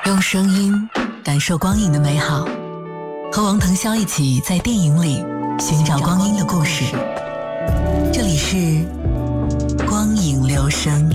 用声音感受光影的美好，和王腾霄一起在电影里寻找光阴的故事。这里是光影留声。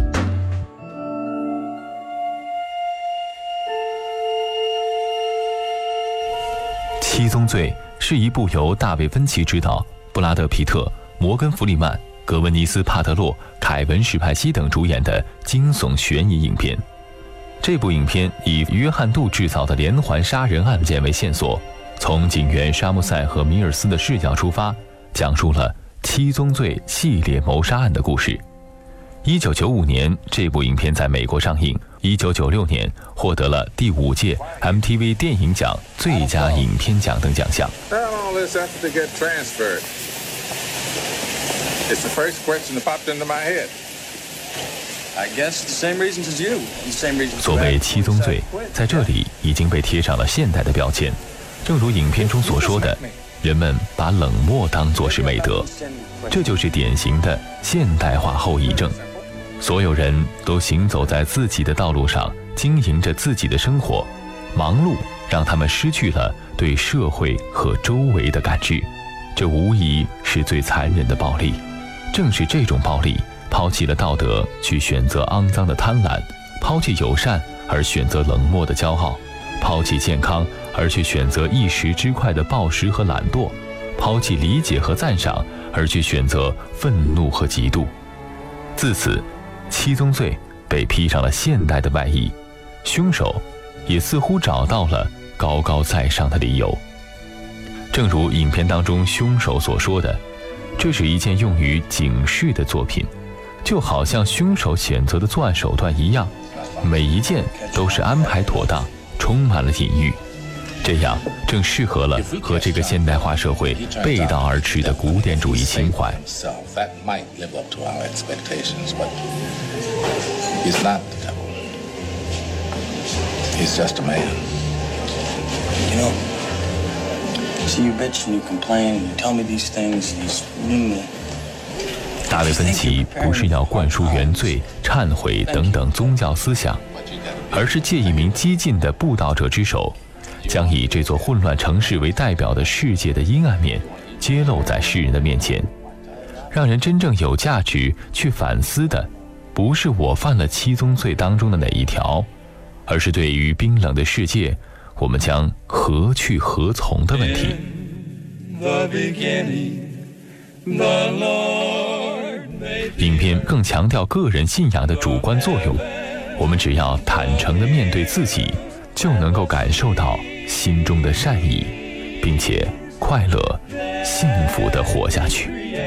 七宗罪是一部由大卫·芬奇执导，布拉德·皮特、摩根·弗里曼、格温尼斯·帕特洛、凯文·史派西等主演的惊悚悬疑影片。这部影片以约翰·杜制造的连环杀人案件为线索，从警员沙姆塞和米尔斯的视角出发，讲述了七宗罪系列谋杀案的故事。1995年，这部影片在美国上映。1996年获得了第5届 MTV 电影奖最佳影片奖等奖项。所谓七宗罪，在这里已经被贴上了现代的标签。正如影片中所说的，人们把冷漠当作是美德，这就是典型的现代化后遗症。所有人都行走在自己的道路上，经营着自己的生活，忙碌让他们失去了对社会和周围的感知，这无疑是最残忍的暴力。正是这种暴力抛弃了道德，去选择肮脏的贪婪，抛弃友善而选择冷漠的骄傲，抛弃健康而去选择一时之快的暴食和懒惰，抛弃理解和赞赏而去选择愤怒和嫉妒。自此，七宗罪被披上了现代的外衣，凶手也似乎找到了高高在上的理由。正如影片当中凶手所说的，这是一件用于警示的作品，就好像凶手选择的作案手段一样，每一件都是安排妥当，充满了隐喻。这样正适合了和这个现代化社会背道而驰的古典主义情怀。大卫·芬奇不是要灌输原罪、忏悔等等宗教思想，而是借一名激进的布道者之手，将以这座混乱城市为代表的世界的阴暗面揭露在世人的面前，让人真正有价值去反思的，不是我犯了七宗罪当中的哪一条，而是对于冰冷的世界，我们将何去何从的问题。影片更强调个人信仰的主观作用，我们只要坦诚地面对自己，就能够感受到心中的善意，并且快乐、幸福地活下去。